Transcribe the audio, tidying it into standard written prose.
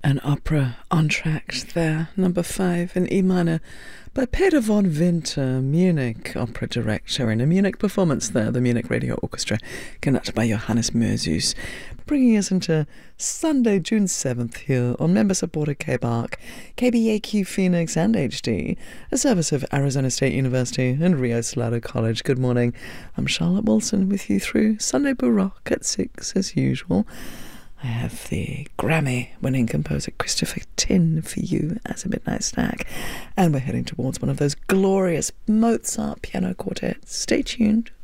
An opera entr'acte there, number 5 in E minor, by Peter von Winter, Munich opera director, in a Munich performance there, the Munich Radio Orchestra, conducted by Johannes Murzius, bringing us into Sunday, June 7th here on member-supported KBARC, KBAQ Phoenix and HD, a service of Arizona State University and Rio Salado College. Good morning. I'm Charlotte Wilson with you through Sunday Baroque at 6 as usual. I have the Grammy-winning composer Christopher Tin for you as a midnight snack. And we're heading towards one of those glorious Mozart piano quartets. Stay tuned.